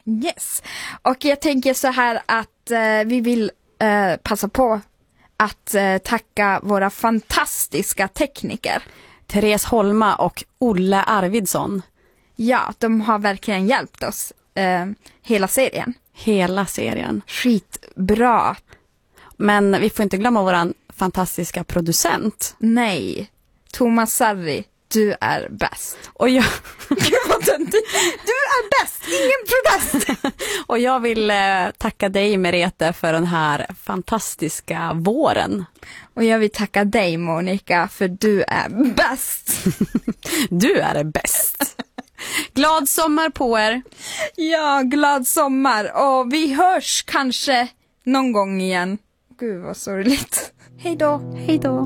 Yes. Och jag tänker så här att vi vill passa på att tacka våra fantastiska tekniker. Therese Holma och Olle Arvidsson. Ja, de har verkligen hjälpt oss hela serien. Hela serien. Skitbra. Men vi får inte glömma våran fantastiska producent. Nej, Thomas Sarri, du är bäst. Och jag... Gud vad töntigt. Du är bäst, ingen protest. Och jag vill tacka dig, Merete, för den här fantastiska våren. Och jag vill tacka dig, Monica, för du är bäst. Du är bäst. Glad sommar på er. Ja, glad sommar. Och vi hörs kanske någon gång igen. Gud vad sorgligt. Hej då. Hej då.